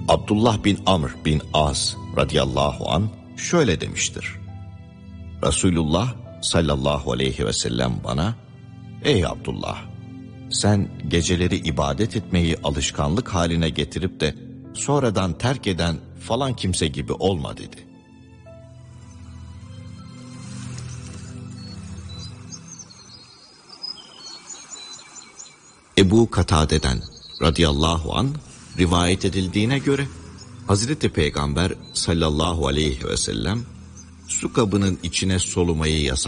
Abdullah bin Amr bin As radıyallahu an şöyle demiştir. Resulullah sallallahu aleyhi ve sellem bana, ey Abdullah, sen geceleri ibadet etmeyi alışkanlık haline getirip de sonradan terk eden falan kimse gibi olma dedi. Ebu Katade'den radıyallahu an rivayet edildiğine göre Hazreti Peygamber sallallahu aleyhi ve sellem su kabının içine solumayı yasaklamıştır.